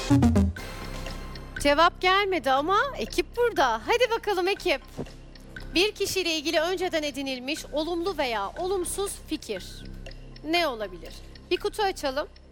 Cevap gelmedi ama ekip burada. Hadi bakalım ekip. Bir kişiyle ilgili önceden edinilmiş olumlu veya olumsuz fikir. Ne olabilir? Bir kutu açalım.